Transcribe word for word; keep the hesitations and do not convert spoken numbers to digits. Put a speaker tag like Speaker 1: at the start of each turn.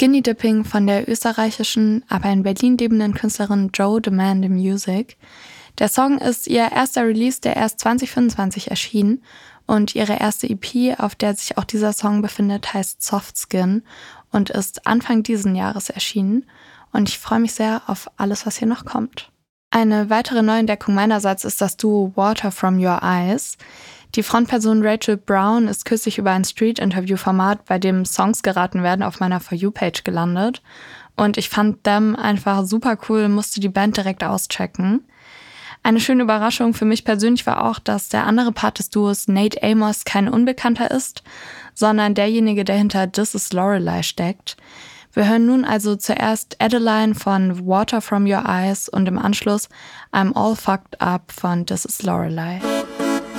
Speaker 1: Skinny Dipping von der österreichischen, aber in Berlin lebenden Künstlerin Joe The Man The Music. Der Song ist ihr erster Release, der erst zwanzig fünfundzwanzig erschien, und ihre erste E P, auf der sich auch dieser Song befindet, heißt Soft Skin und ist Anfang diesen Jahres erschienen. Und ich freue mich sehr auf alles, was hier noch kommt. Eine weitere Neuentdeckung meinerseits ist das Duo Water From Your Eyes. Die Frontperson Rachel Brown ist kürzlich über ein Street-Interview-Format, bei dem Songs geraten werden, auf meiner For You-Page gelandet. Und ich fand Them einfach super cool, musste die Band direkt auschecken. Eine schöne Überraschung für mich persönlich war auch, dass der andere Part des Duos, Nate Amos, kein Unbekannter ist, sondern derjenige, der hinter This Is Lorelei steckt. Wir hören nun also zuerst Adeline von Water From Your Eyes und im Anschluss I'm All Fucked Up von This Is Lorelei.